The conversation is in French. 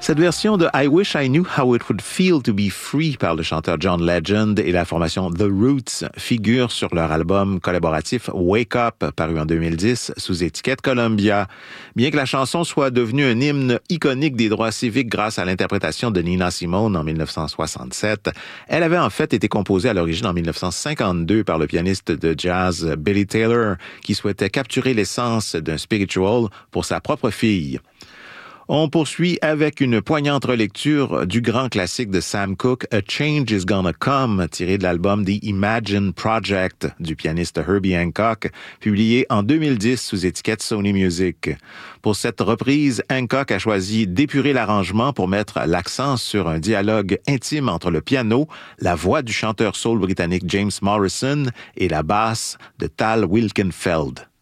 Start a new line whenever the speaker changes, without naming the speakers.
Cette version de I Wish I Knew How It Would Feel to Be Free par le chanteur John Legend et la formation The Roots figure sur leur album collaboratif Wake Up, paru en 2010 sous étiquette Columbia. Bien que la chanson soit devenue un hymne iconique des droits civiques grâce à l'interprétation de Nina Simone en 1967, elle avait en fait été composée à l'origine en 1952 par le pianiste de jazz Billy Taylor, qui souhaitait capturer l'essence d'un spiritual pour sa propre fille. On poursuit avec une poignante relecture du grand classique de Sam Cooke, A Change Is Gonna Come, tiré de l'album The Imagine Project du pianiste Herbie Hancock, publié en 2010 sous étiquette Sony Music. Pour cette reprise, Hancock a choisi d'épurer l'arrangement pour mettre l'accent sur un dialogue intime entre le piano, la voix du chanteur soul britannique James Morrison et la basse de Tal Wilkenfeld.